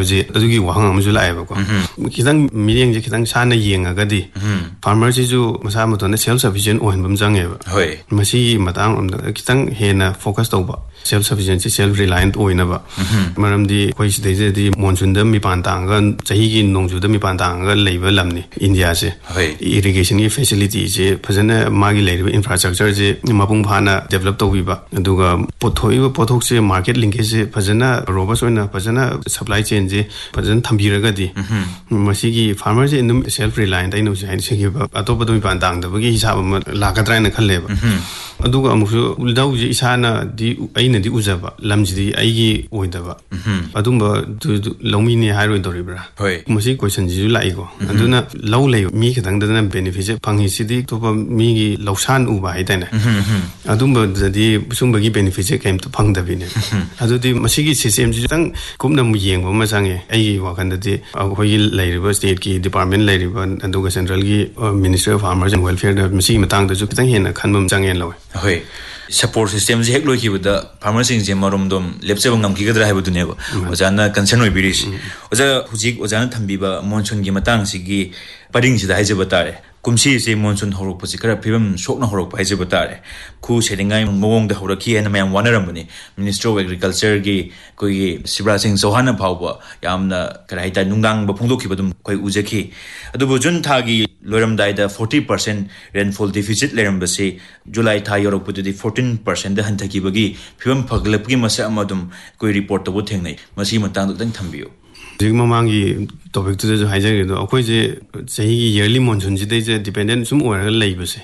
ꯍꯥꯏꯕꯁꯦ ꯑꯗꯨꯒꯤ ꯋꯥꯍꯪ ꯑꯃꯁꯨ ꯂꯥꯛꯑꯦꯕꯀꯣ ꯈꯤꯇꯪ ꯃꯤꯠꯌꯦꯡꯁꯦ ꯈꯤꯇꯪ ꯁꯥꯟꯅ ꯌꯦꯡꯉꯒꯗꯤ ꯐꯥꯔꯃꯔꯁꯤꯁꯨ ꯃꯁꯥ ꯃꯇꯣꯟꯗ ꯁꯦꯜꯐ ꯁꯐꯤꯁꯤꯌꯦꯟ ꯑꯣꯏꯍꯟꯕ ꯑꯃ ꯆꯪꯉꯦꯕ ꯃꯁꯤꯒꯤ ꯃꯇꯥꯡꯗ ꯈꯤꯇꯪ ꯍꯦꯟꯅ ꯐꯣꯀꯁ ꯇꯧꯕ ꯁꯦꯜꯐ ꯁꯐꯤꯁꯤꯌꯦꯟꯁꯤ ꯁꯦꯜꯐ ꯔꯤꯂꯥꯏꯟꯠ ꯑꯣꯏꯅꯕ ꯃꯔꯝꯗꯤ ꯑꯩꯈꯣꯏ ꯁꯤꯗꯩꯁꯤꯗꯤ ꯃꯣꯟꯁꯨꯟꯗ ꯃꯤꯄꯥꯟ ꯇꯥꯡꯉꯒ ꯆꯍꯤꯒꯤ ꯅꯣꯡꯖꯨꯗ ꯃꯤꯄꯥꯟ ꯇꯥꯡꯉꯒ ꯂꯩꯕ ꯂꯝꯅꯤ ꯏꯟꯗꯤꯌꯥꯁꯦ ꯏꯔꯤꯒꯦꯁꯟꯒꯤ ꯐꯦꯁꯤꯂꯤꯇꯤꯁꯦ ꯐꯖꯅ ꯃꯥꯒꯤ ꯂꯩꯔꯤꯕ ꯏꯟꯐ꯭ꯔꯥꯁꯇ꯭ꯔꯛꯆꯔꯁꯦ ꯃꯄꯨꯡ ꯐꯥꯅ ꯗꯦꯕꯂꯞ ꯇꯧꯕꯤꯕ ꯑꯗꯨꯒ ꯄꯨꯊꯣꯛꯏꯕ ꯄꯣꯠꯊꯣꯛꯁꯦ ꯃꯥꯔꯀꯦꯠ ꯂꯤꯡꯀꯦꯖꯁꯦ ꯐꯖꯅ ꯔꯣꯕꯁ ꯑꯣꯏꯅ ꯐꯖꯅ ꯁꯄ꯭ꯂꯥꯏ ꯆꯦꯟꯁꯦ ꯐꯖꯅ ꯊꯝꯕꯤꯔꯒꯗꯤ ꯃꯁꯤꯒꯤ ꯐꯥꯔꯃꯔꯁꯦ ꯑꯗꯨꯝ ꯁꯦꯜꯐ ꯔꯤꯂꯥꯏꯟꯠ ꯑꯩꯅ ꯍꯧꯖꯤꯛ ꯍꯥꯏꯈꯤꯕ ꯑꯇꯣꯞꯄꯗ ꯃꯤꯄꯥꯟ ꯇꯥꯡꯗꯕꯒꯤ ꯍꯤꯁꯥꯕ ꯑꯃ ꯂꯥꯛꯀꯗ꯭ꯔꯥ ꯍꯥꯏꯅ ꯈꯜꯂꯦꯕ ꯑꯗꯨꯒ ꯑꯃꯨꯛꯁꯨ ꯂꯧꯁꯦ ꯏꯁꯥꯅꯗꯤ ꯑꯩꯅꯗꯤ ꯎꯖꯕ ꯂꯝꯁꯤꯗꯤ ꯑꯩꯒꯤ ꯑꯣꯏꯗꯕ ꯑꯗꯨꯝꯕ ꯂꯧꯃꯤꯅꯦ ꯍꯥꯏꯔꯣꯏꯗꯧꯔꯤꯕ꯭ꯔꯥ ꯃꯁꯤ ꯀꯣꯏꯁꯟꯁꯤꯁꯨ ꯂꯥꯛꯏꯀꯣ ꯑꯗꯨꯅ ꯂꯧ ꯂꯩꯕ ꯃꯤ ꯈꯤꯇꯪꯗꯅ ꯕꯦꯅꯤꯐꯤꯠꯁꯦ ꯐꯪꯉꯤꯁꯤꯗꯤ ꯑꯇꯣꯞꯄ ꯃꯤꯒꯤ ꯂꯧꯁꯥꯟ ꯎꯕ ꯍꯥꯏꯇꯥꯔꯦ ꯑꯗꯨꯝꯕꯗꯗꯤ ꯁꯨꯝꯕꯒꯤ ꯕꯦꯅꯤꯐꯤꯠꯁꯦ ꯀꯩꯝꯇ ꯐꯪꯗꯕꯤꯅꯦ ꯑꯗꯨꯗꯤ ꯃꯁꯤꯒꯤ ꯁꯤꯁꯇꯦꯝꯁꯤꯁꯨ ꯈꯤꯇꯪ ꯀꯨꯞꯅ ꯌꯦꯡꯕ ꯑꯃ ꯆꯪꯉꯦ ꯑꯩꯒꯤ ꯋꯥꯈꯜꯗꯗꯤ ꯑꯩꯈꯣꯏꯒꯤ ꯂꯩꯔꯤꯕ ꯁ꯭ꯇꯦꯠꯀꯤ ꯗꯤꯄꯥꯔꯠꯃꯦꯟ ꯂꯩꯔꯤꯕ ꯑꯗꯨꯒ ꯁꯦꯟꯇ꯭ꯔꯦꯜꯒꯤ ꯃꯤꯅꯤꯁꯇ꯭ꯔꯤ ꯑꯣꯐ ꯐꯥꯔꯃꯔꯁ ꯑꯦꯟ ꯋꯦꯜꯐꯤꯌꯔꯗ ꯃꯁꯤꯒꯤ ꯃꯇꯥꯡꯗꯁꯨ ꯈꯤꯇꯪ ꯍꯦꯟꯅ ꯈꯟꯕ ꯑꯃ ꯆꯪꯉꯦꯅ ꯂꯧꯋꯦ ꯁꯄꯣꯔꯠ ꯁꯤꯁꯇꯦꯝꯁꯦ ꯍꯦꯛ ꯂꯣꯏꯈꯤꯕꯗ ꯐꯥꯔꯃꯔꯁꯤꯡꯁꯦ ꯃꯔꯣꯝꯗꯣꯝ ꯂꯦꯞꯆꯕ ꯉꯝꯈꯤꯒꯗ꯭ꯔꯥ ꯍꯥꯏꯕꯗꯨꯅꯦꯕ ꯑꯣꯖꯥꯅ ꯀꯟꯁꯔꯟ ꯑꯣꯏꯕꯤꯔꯤꯁꯤ ꯑꯣꯖꯥ ꯍꯧꯖꯤꯛ ꯑꯣꯖꯥꯅ ꯊꯝꯕꯤꯕ ꯃꯣꯟꯁꯨꯟꯒꯤ ꯃꯇꯥꯡꯁꯤꯒꯤ ꯄꯔꯤꯡꯁꯤꯗ ꯍꯥꯏꯖꯕ ꯇꯥꯔꯦ ꯀꯨꯝꯁꯤꯁꯦ ꯃꯣꯟꯁꯨꯟ ꯍꯧꯔꯛꯄꯁꯤ ꯈꯔ ꯐꯤꯕꯝ ꯁꯣꯛꯅ ꯍꯧꯔꯛꯄ ꯍꯥꯏꯖꯕ ꯇꯥꯔꯦ ꯈꯨ ꯁꯦꯗꯤꯡꯉꯥꯏ ꯃꯑꯣꯡꯗ ꯍꯧꯔꯛꯈꯤ ꯍꯥꯏꯅ ꯃꯌꯥꯝ ꯋꯥꯅꯔꯝꯕꯅꯤ ꯃꯤꯅꯤꯁꯇ꯭ꯔꯤ ꯑꯣꯐ ꯑꯦꯒ꯭ꯔꯤꯀꯜꯆꯔꯒꯤ ꯑꯩꯈꯣꯏꯒꯤ ꯁꯤꯕ꯭ꯔꯥꯖ ꯁꯤꯡ ꯆꯧꯍꯥꯟꯅ ꯐꯥꯎꯕ ꯌꯥꯝꯅ ꯀꯔꯤ ꯍꯥꯏꯇꯥꯔꯦ ꯅꯨꯡꯗꯥꯡꯕ ꯐꯣꯡꯗꯣꯛꯈꯤꯕ ꯑꯗꯨꯝ ꯑꯩꯈꯣꯏ ꯎꯖꯈꯤ ꯑꯗꯨꯕꯨ ꯖꯨꯟ ꯊꯥꯒꯤ ꯂꯣꯏꯔꯝꯗꯥꯏꯗ 40% ꯔꯦꯟꯐꯣꯜ ꯗꯤꯐꯤꯁꯤꯠ ꯂꯩꯔꯝꯕꯁꯤ ꯖꯨꯂꯥꯏ ꯊꯥ ꯌꯧꯔꯛꯄꯗꯗꯤ 14%ꯗ ꯍꯟꯊꯈꯤꯕꯒꯤ ꯐꯤꯕꯝ ꯐꯒꯠꯂꯛꯄꯒꯤ ꯃꯁꯛ ꯑꯃ ꯑꯗꯨꯝ ꯑꯩꯈꯣꯏ ꯔꯤꯄꯣꯔꯠ ꯇꯧꯕ ꯊꯦꯡꯅꯩ ꯃꯁꯤꯒꯤ ꯃꯇꯥꯡꯗ ꯈꯤꯇꯪ ꯊꯝꯕꯤꯌꯨ ꯍꯧꯖꯤꯛ ꯃꯃꯥꯡꯒꯤ ꯇꯣꯄꯤꯛꯇꯨꯗꯁꯨ ꯍꯥꯏꯖꯒꯦꯗꯣ ꯑꯩꯈꯣꯏꯁꯦ ꯆꯍꯤꯒꯤ ꯌꯔꯂꯤ ꯃꯣꯟꯁꯨꯟꯁꯤꯗꯩꯁꯦ ꯗꯤꯄꯦꯟꯗꯦꯟ ꯁꯨꯝ ꯑꯣꯏꯔꯒ ꯂꯩꯕꯁꯦ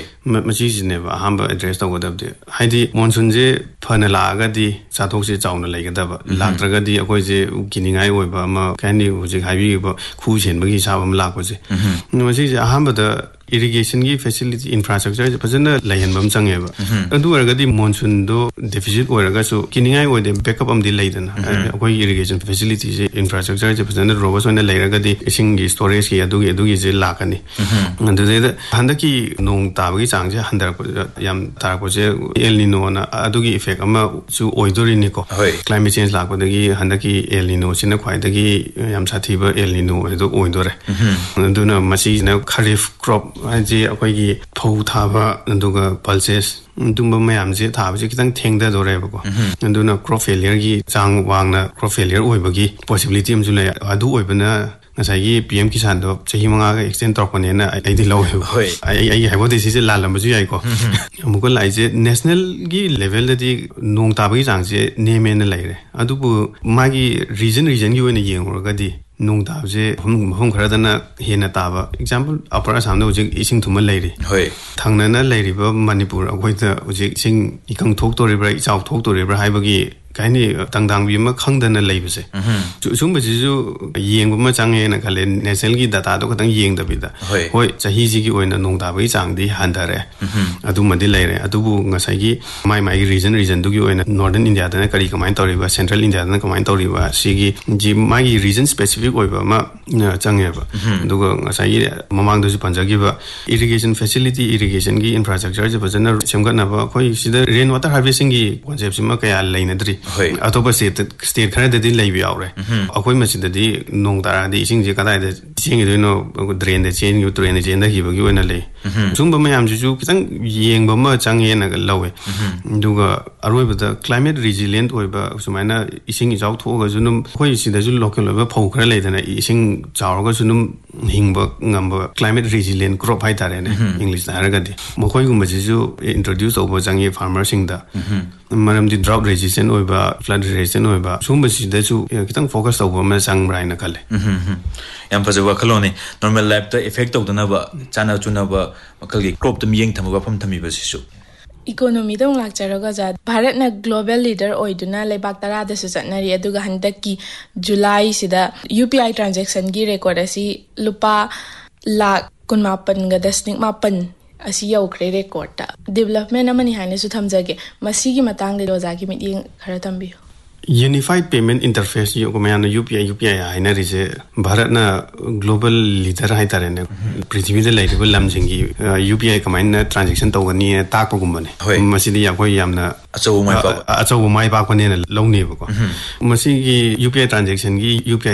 ꯃꯁꯤꯁꯤꯅꯦꯕ ꯑꯍꯥꯟꯕ ꯑꯦꯗ꯭ꯔꯦꯁ ꯇꯧꯒꯗꯕꯗꯤ ꯍꯥꯏꯗꯤ ꯃꯣꯟꯁꯨꯟꯁꯦ ꯐꯅ ꯂꯥꯛꯑꯒꯗꯤ ꯆꯥꯊꯣꯛꯁꯦ ꯆꯥꯎꯅ ꯂꯩꯒꯗꯕ ꯂꯥꯛꯇ꯭ꯔꯒꯗꯤ ꯑꯩꯈꯣꯏꯁꯦ ꯀꯤꯅꯤꯡꯉꯥꯏ ꯑꯣꯏꯕ ꯑꯃ ꯀꯩ ꯍꯥꯏꯅꯤ ꯍꯧꯖꯤꯛ ꯍꯥꯏꯕꯤꯈꯤꯕ ꯈꯨ ꯁꯦꯟꯕꯒꯤ ꯍꯤꯁꯥꯕ ꯑꯃ ꯂꯥꯛꯄꯁꯦ ꯃꯁꯤꯁꯦ ꯑꯍꯥꯟꯕꯗ ꯏꯔꯤꯒꯦꯁꯟꯒꯤ ꯐꯦꯁꯤꯂꯤꯇꯤ ꯏꯟꯐ꯭ꯔꯥꯁꯇ꯭ꯔꯛꯆꯔꯁꯦ ꯐꯖꯅ ꯂꯩꯍꯟꯕ ꯑꯃ ꯆꯪꯉꯦꯕ ꯑꯗꯨ ꯑꯣꯏꯔꯒꯗꯤ ꯃꯣꯟꯁꯨꯟꯗꯣ ꯗꯦꯐꯤꯁꯤꯠ ꯑꯣꯏꯔꯒꯁꯨ ꯀꯤꯅꯤꯡꯉꯥꯏ ꯑꯣꯏꯗꯦ ꯕꯦꯛꯑꯞ ꯑꯃꯗꯤ ꯂꯩꯗꯅ ꯑꯩꯈꯣꯏꯒꯤ ꯏꯔꯤꯒꯦꯁꯟ ꯐꯦꯁꯤꯂꯤꯇꯤꯁꯦ ꯏꯟꯐ꯭ꯔꯥꯁꯇ꯭ꯔꯛꯆꯔꯁꯦ ꯐꯖꯅ ꯔꯣꯕꯁ ꯑꯣꯏꯅ ꯂꯩꯔꯒꯗꯤ ꯏꯁꯤꯡꯒꯤ ꯁ꯭ꯇꯣꯔꯦꯖꯀꯤ ꯑꯗꯨꯒꯤꯁꯦ ꯂꯥꯛꯀꯅꯤ ꯑꯗꯨꯗꯩꯗ ꯍꯟꯗꯛꯀꯤ ꯅꯣꯡ ꯇꯥꯕꯒꯤ ꯆꯥꯡꯁꯦ ꯍꯟꯊꯔꯛꯄ ꯌꯥꯝ ꯇꯥꯔꯛꯄꯁꯦ ꯑꯦꯜ ꯅꯤꯅꯣꯅ ꯑꯗꯨꯒꯤ ꯏꯐꯦꯛ ꯑꯃꯁꯨ ꯑꯣꯏꯗꯣꯔꯤꯅꯤꯀꯣ ꯀ꯭ꯂꯥꯏꯃꯦꯠ ꯆꯦꯟꯖ ꯂꯥꯛꯄꯗꯒꯤ ꯍꯟꯗꯛꯀꯤ ꯑꯦꯜ ꯅꯤꯅꯣꯁꯤꯅ ꯈ꯭ꯋꯥꯏꯗꯒꯤ ꯌꯥꯝ ꯁꯥꯊꯤꯕ ꯑꯦꯜ ꯅꯤꯅꯣ ꯍꯥꯏꯗꯣ ꯑꯣꯏꯗꯣꯔꯦ ꯑꯗꯨꯅ ꯃꯁꯤꯁꯤꯅ ꯈꯔꯤꯐ ꯀ꯭ꯔꯣꯞ ꯍꯥꯏꯗꯤ ꯑꯩꯈꯣꯏꯒꯤ ꯐꯧ ꯊꯥꯕ ꯑꯗꯨꯒ ꯄꯜꯁꯦꯁ ꯑꯗꯨꯝꯕ ꯃꯌꯥꯝꯁꯦ ꯊꯥꯕꯁꯦ ꯈꯤꯇꯪ ꯊꯦꯡꯊꯗꯣꯔꯦꯕꯀꯣ ꯑꯗꯨꯅ ꯀ꯭ꯔꯣꯞ ꯐꯦꯂꯤꯌꯔꯒꯤ ꯆꯥꯡ ꯋꯥꯡꯅ ꯀ꯭ꯔꯣꯞ ꯐꯦꯂꯤꯌꯔ ꯑꯣꯏꯕꯒꯤ ꯄꯣꯁꯤꯕꯤꯂꯤꯇꯤ ꯑꯃꯁꯨ ꯂꯩ ꯑꯗꯨ ꯑꯣꯏꯕꯅ ꯉꯁꯥꯏꯒꯤ PM ꯀꯤꯁꯥꯟꯗꯣ ꯆꯍꯤ 5ꯒ ꯑꯦꯛꯁꯇꯦꯟ ꯇꯧꯔꯛꯄꯅꯦꯅ ꯑꯩꯗꯤ ꯂꯧꯋꯦꯕ ꯑꯩꯒꯤ ꯍꯥꯏꯄꯣꯊꯦꯁꯤꯁꯁꯦ ꯂꯥꯜꯂꯝꯕꯁꯨ ꯌꯥꯏꯀꯣ ꯑꯃꯨꯛꯀ ꯂꯥꯛꯏꯁꯦ ꯅꯦꯁꯅꯦꯜꯒꯤ ꯂꯦꯚꯦꯜꯗꯗꯤ ꯅꯣꯡ ꯇꯥꯕꯒꯤ ꯆꯥꯡꯁꯦ ꯅꯦꯝꯃꯦꯅ ꯂꯩꯔꯦ ꯑꯗꯨꯕꯨ ꯃꯥꯒꯤ ꯔꯤꯖꯟꯒꯤ ꯑꯣꯏꯅ ꯌꯦꯡꯉꯨꯔꯒꯗꯤ ꯅꯣꯡ ꯇꯥꯕꯁꯦ ꯃꯐꯝ ꯈꯔꯗꯅ ꯍꯦꯟꯅ ꯇꯥꯕ ꯑꯦꯛꯖꯥꯝꯄꯜ ꯑꯄꯔ ꯑꯁꯥꯝꯗ ꯍꯧꯖꯤꯛ ꯏꯁꯤꯡ ꯊꯨꯝꯃ ꯂꯩꯔꯤ ꯊꯪꯅꯅ ꯂꯩꯔꯤꯕ ꯃꯅꯤꯄꯨꯔ ꯑꯩꯈꯣꯏꯗ ꯍꯧꯖꯤꯛ ꯏꯁꯤꯡ ꯏꯀꯪ ꯊꯣꯛꯇꯣꯔꯤꯕ꯭ꯔꯥ ꯏꯆꯥꯎ ꯊꯣꯛꯇꯣꯔꯤꯕ꯭ꯔꯥ ꯍꯥꯏꯕꯒꯤ ꯀꯩ ꯇꯪꯗꯥꯡꯕꯤ ꯑꯃ ꯈꯪꯗꯅ ꯂꯩꯕꯁꯦ ꯁꯨꯝꯕꯁꯤꯁꯨ ꯌꯦꯡꯕ ꯑꯃ ꯆꯪꯉꯦꯅ ꯈꯜꯂꯦ ꯅꯦꯁꯅꯦꯜꯒꯤ ꯗꯥꯇꯥꯗꯣ ꯈꯤꯇꯪ ꯌꯦꯡꯗꯕꯤꯗ ꯍꯣꯏ ꯆꯍꯤꯁꯤꯒꯤ ꯑꯣꯏꯅ ꯅꯣꯡ ꯇꯥꯕꯒꯤ ꯆꯥꯡꯗꯤ ꯍꯟꯊꯔꯦ ꯑꯗꯨꯃꯗꯤ ꯂꯩꯔꯦ ꯑꯗꯨꯕꯨ ꯉꯁꯥꯏꯒꯤ ꯃꯥꯒꯤ ꯔꯤꯖꯟꯗꯨꯒꯤ ꯑꯣꯏꯅ ꯅꯣꯔꯗꯔꯟ ꯏꯟꯗꯤꯌꯥꯗꯅ ꯀꯃꯥꯏꯅ ꯇꯧꯔꯤꯕ ꯁꯦꯟꯇ꯭ꯔꯦꯜ ꯏꯟꯗꯤꯌꯥꯗꯅ ꯀꯃꯥꯏꯅ ꯇꯧꯔꯤꯕ ꯁꯤꯒꯤ ꯃꯥꯒꯤ ꯔꯤꯖꯟ ꯁ꯭ꯄꯦꯁꯤꯐꯤꯛ ꯑꯣꯏꯕ ꯑꯃ ꯆꯪꯉꯦꯕ ꯑꯗꯨꯒ ꯉꯁꯥꯏꯒꯤ ꯃꯃꯥꯡꯗꯁꯨ ꯄꯟꯖꯈꯤꯕ ꯏꯔꯤꯒꯦꯁꯟ ꯐꯦꯁꯤꯂꯤꯇꯤ ꯏꯔꯤꯒꯦꯁꯟꯒꯤ ꯏꯟꯐ꯭ꯔꯥꯁꯇ꯭ꯔꯛꯆꯔꯁꯦ ꯐꯖꯅ ꯁꯦꯝꯒꯠꯅꯕ ꯑꯩꯈꯣꯏ ꯁꯤꯗ ꯔꯦꯟ ꯋꯥꯇꯔ ꯍꯥꯔꯚꯦꯁꯇꯤꯡꯒꯤ ꯀꯣꯟꯁꯦꯞꯁꯤꯃ ꯀꯌꯥ ꯂꯩꯅꯗ꯭ꯔꯤ ꯑꯇꯣꯞꯄ ꯁ꯭ꯇꯦꯠ ꯈꯔꯗꯗꯤ ꯂꯩꯕ ꯌꯥꯎꯔꯦ ꯑꯩꯈꯣꯏ ꯃꯁꯤꯗꯗꯤ ꯅꯣꯡ ꯇꯥꯔꯛꯑꯗꯤ ꯏꯁꯤꯡꯁꯦ ꯀꯗꯥꯏꯗ ꯆꯦꯟꯈꯤꯗꯣꯏꯅꯣ ꯗ꯭ꯔꯦꯟꯗ ꯆꯦꯟꯈꯤꯕ ꯇꯨꯔꯦꯟꯗ ꯆꯦꯟꯊꯈꯤꯕꯒꯤ ꯑꯣꯏꯅ ꯂꯩ ꯁꯨꯝꯕ ꯃꯌꯥꯝꯁꯤꯁꯨ ꯈꯤꯇꯪ ꯌꯦꯡꯕ ꯑꯃ ꯆꯪꯉꯦꯅ ꯂꯧꯋꯦ ꯑꯗꯨꯒ ꯑꯔꯣꯏꯕꯗ ꯀ꯭ꯂꯥꯏꯃꯦꯠ ꯔꯤꯖꯤꯂꯤꯌꯦꯟꯠ ꯑꯣꯏꯕ ꯁꯨꯃꯥꯏꯅ ꯏꯁꯤꯡ ꯏꯆꯥꯎ ꯊꯣꯛꯑꯒꯁꯨ ꯑꯗꯨꯝ ꯑꯩꯈꯣꯏ ꯁꯤꯗꯁꯨ ꯂꯣꯀꯦꯜ ꯑꯣꯏꯕ ꯐꯧ ꯈꯔ ꯂꯩꯗꯅ ꯏꯁꯤꯡ ꯆꯥꯎꯔꯒꯁꯨ ꯑꯗꯨꯝ ꯍꯤꯡꯕ ꯉꯝꯕ ꯀ꯭ꯂꯥꯏꯃꯦꯠ ꯔꯤꯖꯤꯂꯤꯌꯦꯟꯠ ꯀ꯭ꯔꯣꯞ ꯍꯥꯏꯇꯥꯔꯦꯅꯦ ꯏꯪꯂꯤꯁꯇ ꯍꯥꯏꯔꯒꯗꯤ ꯃꯈꯣꯏꯒꯨꯝꯕꯁꯤꯁꯨ ꯏꯟꯇ꯭ꯔꯣꯗ꯭ꯌꯨꯁ ꯇꯧꯕ ꯆꯪꯉꯤ ꯐꯥꯔꯃꯔꯁꯤꯡꯗ ꯃꯔꯝꯗꯤ ꯗ꯭ꯔꯥꯎꯠ ꯔꯦꯖꯤꯁꯇꯦꯟꯠ ꯑꯣꯏꯕ ꯐ꯭ꯂꯠ ꯔꯦꯖꯤꯁꯇꯦꯟꯠ ꯑꯣꯏꯕ ꯁꯨꯝꯕꯁꯤꯗꯁꯨ ꯈꯤꯇꯪ ꯐꯣꯀꯁ ꯇꯧꯕ ꯑꯃ ꯆꯪꯕ꯭ꯔꯥ ꯍꯥꯏꯅ ꯈꯜꯂꯦ ꯌꯥꯝ ꯐꯖꯕ ꯋꯥꯈꯜꯂꯣꯟꯅꯤ ꯅꯣꯔꯃꯦꯜ ꯂꯥꯏꯐꯇ ꯏꯐꯦꯛ ꯇꯧꯗꯅꯕ ꯆꯥꯅ ꯆꯨꯅꯕ ꯃꯈꯜꯒꯤ ꯀ꯭ꯔꯣꯞꯇ ꯃꯤꯠꯌꯦꯡ ꯊꯝꯕ ꯋꯥꯐꯝ ꯊꯝꯕꯤꯕꯁꯤꯁꯨ ꯏꯀꯣꯅꯣꯃꯤꯗ ꯑꯃꯨꯛ ꯂꯥꯛꯆꯔꯒ ꯑꯣꯖꯥ ꯚꯥꯔꯠꯅ ꯒ꯭ꯂꯣꯕꯦꯜ ꯂꯤꯗꯔ ꯑꯣꯏꯗꯨꯅ ꯂꯩꯕꯥꯛ 10ꯗꯁꯨ ꯆꯠꯅꯔꯤ ꯑꯗꯨꯒ ꯍꯟꯗꯛꯀꯤ ꯖꯨꯂꯥꯏꯁꯤꯗ UPI ꯇ꯭ꯔꯥꯟꯖꯦꯛꯁꯟꯒꯤ ꯔꯦꯀꯣꯔꯠ ꯑꯁꯤ ꯂꯨꯄꯥ 19.7 ꯑꯁꯤ ꯌꯧꯈ꯭ꯔꯦ ꯔꯦꯀꯣꯔꯠꯇ ꯗꯤꯕꯦꯂꯞꯃꯦꯟ ꯑꯃꯅꯤ ꯍꯥꯏꯅꯁꯨ ꯊꯝꯖꯒꯦ ꯃꯁꯤꯒꯤ ꯃꯇꯥꯡꯗ ꯑꯣꯖꯥꯒꯤ ꯃꯤꯠꯌꯦꯡ ꯈꯔ ꯊꯝꯕꯤꯌꯨ यूनिफाइड पेमेंट इंटरफेस मैंने यूपीआई हाइनरीसे भारतना ग्लोबल लीडर हाइतारेने पृथ्वीदा लेरिबा लमसिंगी यूपीआई कमाइना ट्रांजैक्शन तौगनी ताकपगुम्बने मसिदि याखोय यामना अचौ माइ पाकनेना लौनेबको मसिगी यूपीआई ट्रांजैक्शन की यूपीआई